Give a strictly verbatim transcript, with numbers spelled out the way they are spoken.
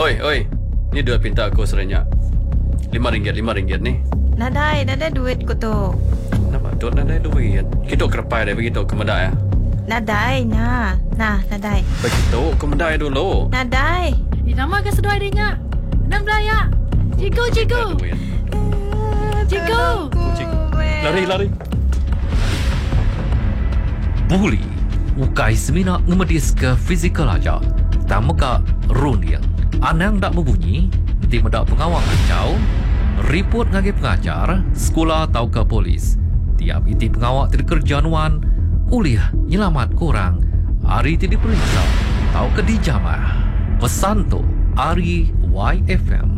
Oi, oi. Ni duit pinta aku serenyak. Lima ringgit, lima ringgit ni. Nadai, nadai duit ko to. Kenapa? Duk nadai duit. Kita kerepai dia begitu ke medai ya? Nadai, na. Nah, nadai. Begitu ke medai dulu. Nadai. Eh, nama ke sedua adanya? Enam belaya. Cikgu, cikgu. Duit. Cikgu. Cikgu. Lari, lari. Buli, ukai semina ngemedis ke fizikal aja. Tamaka runia. Anang dak membunyi, di medak pengawal kacau, report ngage pengajar, sekolah atau ke polis. Tiap iti pengawal tidak kerja nuan, uliah nyelamat korang, hari tidak periksa, atau ke dijamah. Pesan tu, Ari Y F M.